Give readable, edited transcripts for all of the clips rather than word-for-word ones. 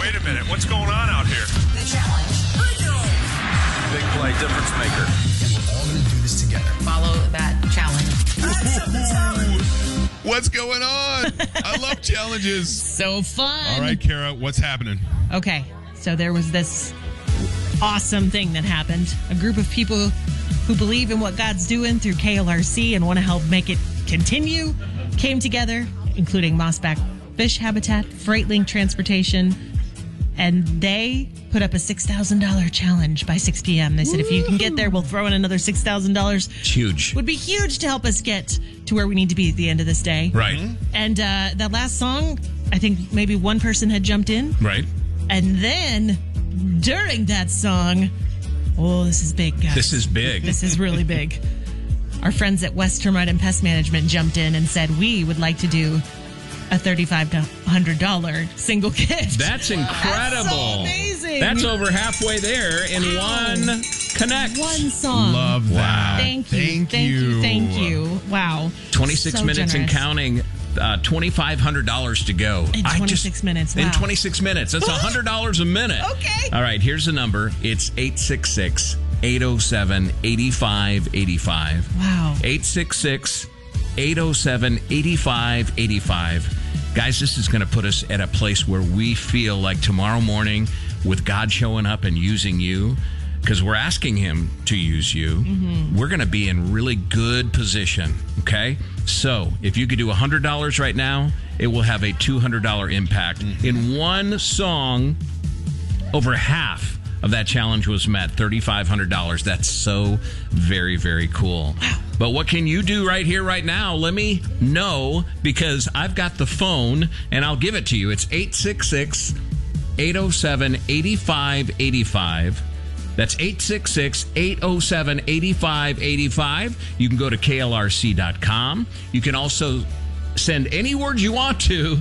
wait a minute. What's going on out here? The challenge. Big play, difference maker. And we're all going to do this together. Follow that challenge. What's going on? I love challenges. So fun. All right, Kara, what's happening? Okay, so there was this awesome thing that happened. A group of people who believe in what God's doing through KLRC and want to help make it continue came together, including Mossback Fish Habitat, Freightlink Transportation, and they put up a $6,000 challenge by 6 p.m. They said, if you can get there, we'll throw in another $6,000. It's huge. Would be huge to help us get to where we need to be at the end of this day. Right. And that last song, I think maybe one person had jumped in. Right. And then during that song, oh, this is big, guys. This is big. This is really big. Our friends at West Termite and Pest Management jumped in and said, we would like to do a $3,500 single gift. That's incredible. That's so amazing. That's over halfway there in one connect. One song. Love that. Thank you. Thank you. Wow. 26 So minutes generous. and counting. $2,500 to go. In 26 minutes. Wow. In 26 minutes. That's $100 a minute. Okay. All right, here's the number. It's 866-807-8585. Wow. 866-807-8585. Guys, this is going to put us at a place where we feel like tomorrow morning, with God showing up and using you, because we're asking him to use you, we're going to be in really good position, okay? So if you could do $100 right now, it will have a $200 impact. In one song, over half of that challenge was met, $3,500. That's so very, very cool. But what can you do right here, right now? Let me know, because I've got the phone, and I'll give it to you. It's 866-807-8585. That's 866-807-8585. You can go to KLRC.com. You can also send any words you want to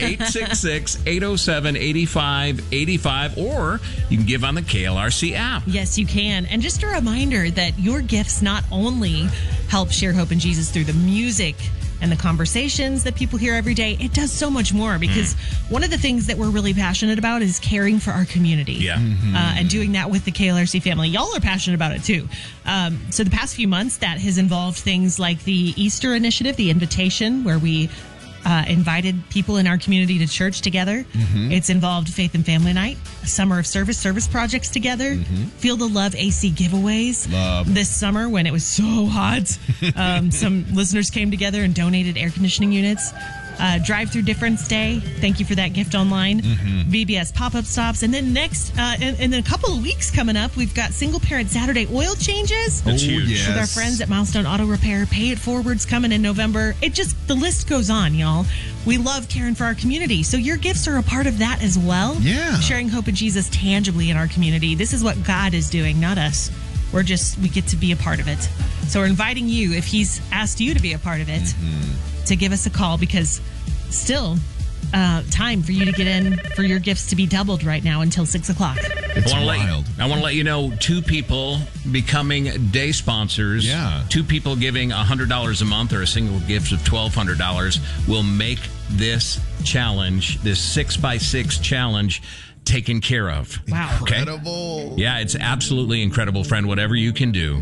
866-807-8585, or you can give on the KLRC app. Yes, you can. And just a reminder that your gifts not only help share hope in Jesus through the music and the conversations that people hear every day, it does so much more, because one of the things that we're really passionate about is caring for our community. Yeah. And doing that with the KLRC family. Y'all are passionate about it too. So the past few months, that has involved things like the Easter Initiative, the invitation, where we invited people in our community to church together. It's involved Faith and Family Night, a summer of service projects together, Feel the Love AC giveaways. This summer when it was so hot. Some listeners came together and donated air conditioning units. Drive Through Difference Day. Thank you for that gift online. VBS pop-up stops. And then next, in a couple of weeks coming up, we've got Single Parent Saturday oil changes. That's huge. Yes. With our friends at Milestone Auto Repair. Pay It Forward's coming in November. The list goes on, y'all. We love caring for our community. So your gifts are a part of that as well. Yeah. Sharing hope in Jesus tangibly in our community. This is what God is doing, not us. We get to be a part of it. So we're inviting you, if he's asked you to be a part of it, to give us a call, because still time for you to get in for your gifts to be doubled right now until 6 o'clock. It's I wild. want to let you know, 2 people becoming day sponsors. Yeah. 2 people giving $100 a month or a single gift of $1,200 will make this challenge, this 6x6 challenge, taken care of. Wow. Okay? Incredible. Yeah, it's absolutely incredible, friend. Whatever you can do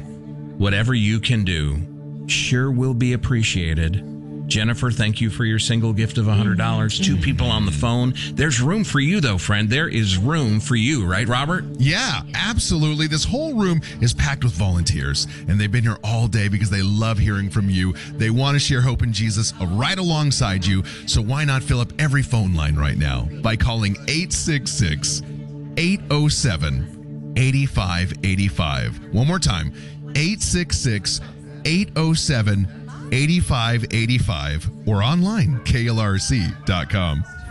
sure will be appreciated. Jennifer, thank you for your single gift of $100. 2 people on the phone. There's room for you, though, friend. There is room for you, right, Robert? Yeah, absolutely. This whole room is packed with volunteers, and they've been here all day because they love hearing from you. They want to share hope in Jesus right alongside you, so why not fill up every phone line right now by calling 866-807-8585. One more time, 866-807-8585, or online, KLRC.com.